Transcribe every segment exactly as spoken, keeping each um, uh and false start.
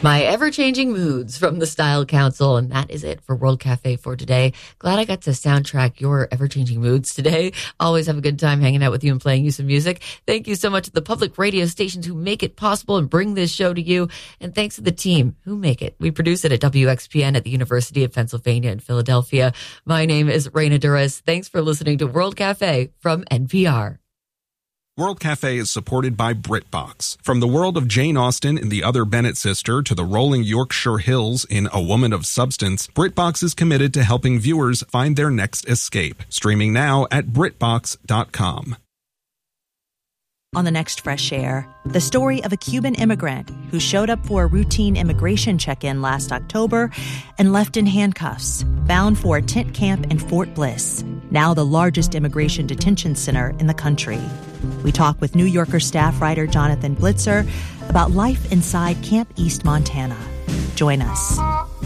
My ever-changing moods from the Style Council, and that is it for World Cafe for today. Glad I got to soundtrack your ever-changing moods today. Always have a good time hanging out with you and playing you some music. Thank you so much to the public radio stations who make it possible and bring this show to you. And thanks to the team who make it. We produce it at W X P N at the University of Pennsylvania in Philadelphia. My name is Raina Duras. Thanks for listening to World Cafe from N P R. World Cafe is supported by BritBox. From the world of Jane Austen in The Other Bennett Sister to the rolling Yorkshire Hills in A Woman of Substance, BritBox is committed to helping viewers find their next escape. Streaming now at Britbox dot com. On the next Fresh Air, the story of a Cuban immigrant who showed up for a routine immigration check-in last October and left in handcuffs, bound for a tent camp in Fort Bliss, now the largest immigration detention center in the country. We talk with New Yorker staff writer Jonathan Blitzer about life inside Camp East, Montana. Join us.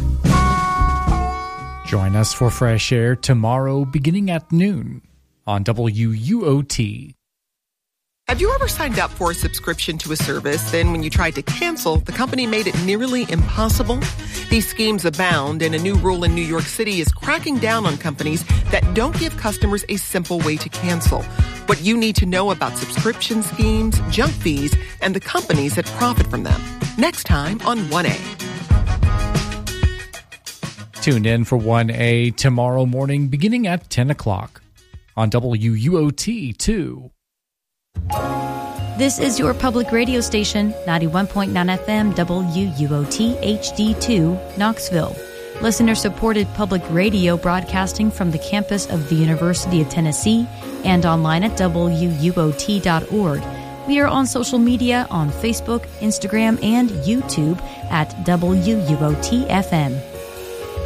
Join us for Fresh Air tomorrow beginning at noon on W U O T. Have you ever signed up for a subscription to a service, then when you tried to cancel, the company made it nearly impossible? These schemes abound, and a new rule in New York City is cracking down on companies that don't give customers a simple way to cancel. What you need to know about subscription schemes, junk fees, and the companies that profit from them. Next time on one A. Tune in for one A tomorrow morning beginning at ten o'clock on W U O T two. This is your public radio station, ninety-one point nine F M W U O T H D two, Knoxville. Listener-supported public radio broadcasting from the campus of the University of Tennessee and online at W U O T dot org. We are on social media on Facebook, Instagram, and YouTube at W U O T F M.